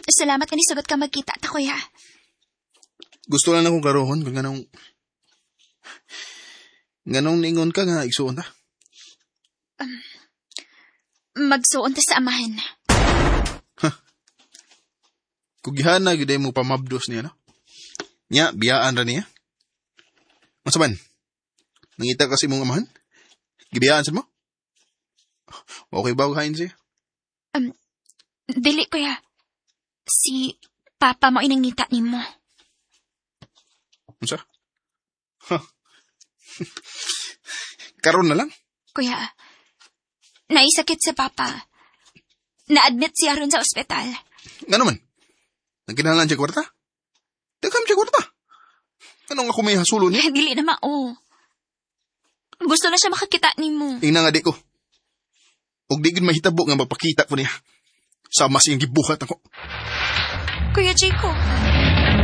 Salamat ka ni sugot ka magkita ta, kuya. Gusto lang akong karohon kung ganong ningon ka nga igsuon ta. Magsuon ta sa amahan. Kugihan na gid mo pamabdos niya, no? Nya, biyaan ra niya. Masaban? Nangita kasi mong amahan? Gibiyaan sa mo? Okay ba kain siya? Dili, kuya. Si Papa mo inangita ni mo. Masa? Karon na lang? Kuya, naisakit sa Papa. Na-admit siya ron sa ospital. Nga naman? Nagkinahalan siya kwarta? Dagam siya kwarta? Anong ako may hasulo niya? Dili na mao. Gusto na siya makakita ni mo. Ina nga di ko. Huwag di gid mahitabo nga mapakita ko niya. Sama siyang gibuhat ako. Kuya Jacob.